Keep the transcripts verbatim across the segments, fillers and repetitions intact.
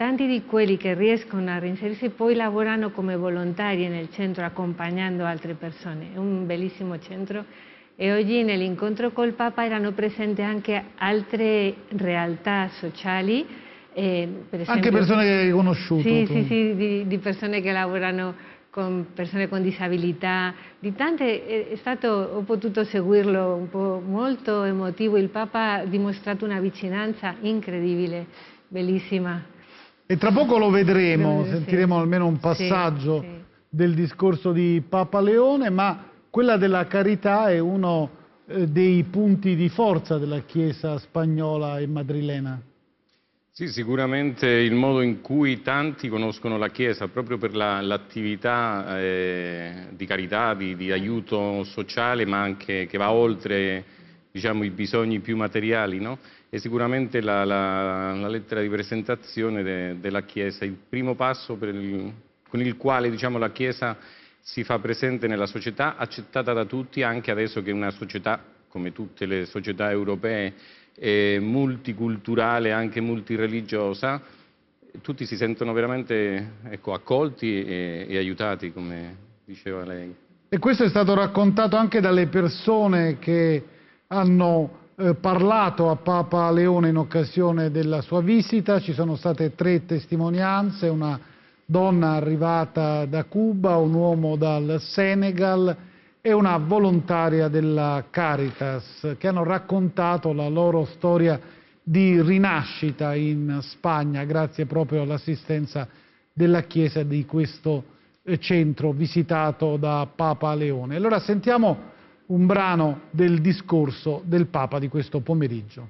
tanti di quelli che riescono a reinserirsi poi lavorano come volontari nel centro accompagnando altre persone. È un bellissimo centro e oggi nell'incontro col Papa erano presenti anche altre realtà sociali. Eh, per esempio, anche persone che hai conosciuto? Sì, tu. sì, sì, di, di persone che lavorano con persone con disabilità, di tante, è, è stato, ho potuto seguirlo un po' molto emotivo, il Papa ha dimostrato una vicinanza incredibile, bellissima. E tra poco lo vedremo, Sì, sentiremo sì, almeno un passaggio sì, sì. del discorso di Papa Leone, ma quella della carità è uno eh, dei punti di forza della Chiesa spagnola e madrilena. Sì, sicuramente il modo in cui tanti conoscono la Chiesa, proprio per l'attività la, eh, di carità, di, di aiuto sociale, ma anche che va oltre, diciamo, i bisogni più materiali, no? E sicuramente la, la, la lettera di presentazione de, della Chiesa, il primo passo per il, con il quale, diciamo, la Chiesa si fa presente nella società, accettata da tutti, anche adesso che è una società, come tutte le società europee, eh, multiculturale, anche multireligiosa. Tutti si sentono veramente, ecco, accolti e, e aiutati, come diceva lei. E questo è stato raccontato anche dalle persone che hanno eh, parlato a Papa Leone in occasione della sua visita. Ci sono state tre testimonianze, una donna arrivata da Cuba, un uomo dal Senegal e una volontaria della Caritas, che hanno raccontato la loro storia di rinascita in Spagna grazie proprio all'assistenza della Chiesa di questo centro visitato da Papa Leone. Allora sentiamo un brano del discorso del Papa di questo pomeriggio.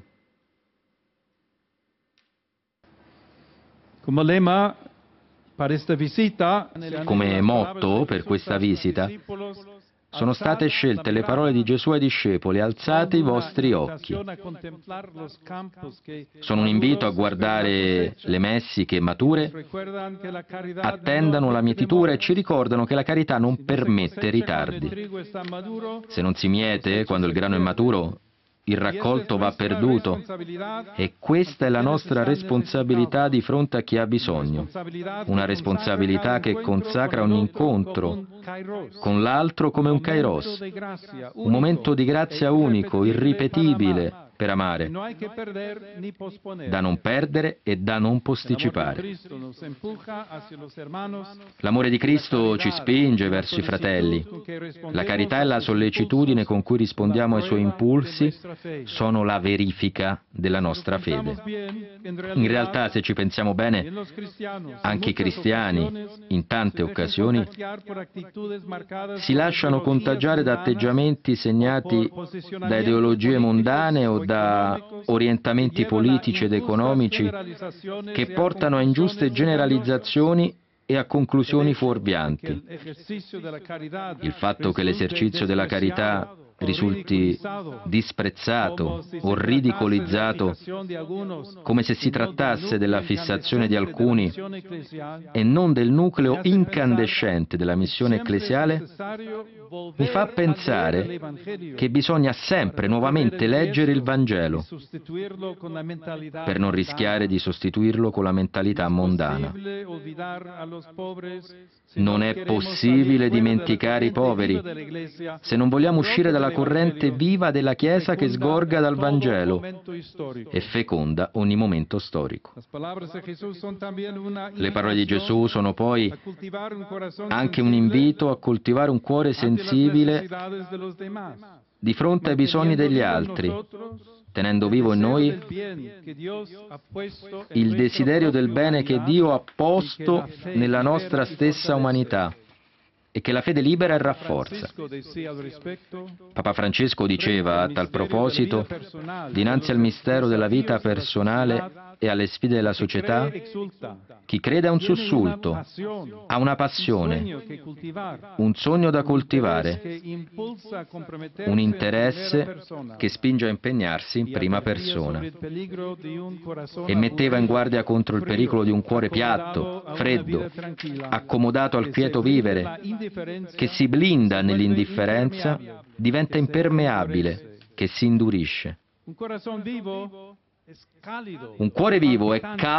Come lema Come motto per questa visita sono state scelte le parole di Gesù ai discepoli: alzate i vostri occhi. Sono un invito a guardare le messiche mature, attendano la mietitura e ci ricordano che la carità non permette ritardi. Se non si miete quando il grano è maturo, il raccolto va perduto, e questa è la nostra responsabilità di fronte a chi ha bisogno, una responsabilità che consacra un incontro con l'altro come un kairos, un momento di grazia unico, irripetibile per amare, da non perdere e da non posticipare. L'amore di Cristo ci spinge verso i fratelli. La carità e la sollecitudine con cui rispondiamo ai suoi impulsi sono la verifica della nostra fede. In realtà, se ci pensiamo bene, anche i cristiani, in tante occasioni, si lasciano contagiare da atteggiamenti segnati da ideologie mondane o da orientamenti politici ed economici che portano a ingiuste generalizzazioni e a conclusioni fuorvianti. Il fatto che l'esercizio della carità risulti disprezzato o ridicolizzato come se si trattasse della fissazione di alcuni e non del nucleo incandescente della missione ecclesiale, mi fa pensare che bisogna sempre nuovamente leggere il Vangelo per non rischiare di sostituirlo con la mentalità mondana. Non è possibile dimenticare i poveri se non vogliamo uscire dalla corrente viva della Chiesa che sgorga dal Vangelo e feconda ogni momento storico. Le parole di Gesù sono poi anche un invito a coltivare un cuore sensibile di fronte ai bisogni degli altri, tenendo vivo in noi il desiderio del bene che Dio ha posto nella nostra stessa umanità e che la fede libera e rafforza. Papa Francesco diceva a tal proposito: dinanzi al mistero della vita personale e alle sfide della società, chi crede ha un sussulto, ha una passione, un sogno da coltivare, un interesse che spinge a impegnarsi in prima persona. E metteva in guardia contro il pericolo di un cuore piatto, freddo, accomodato al quieto vivere, che si blinda nell'indifferenza, diventa impermeabile, che si indurisce. Un cuore vivo è caldo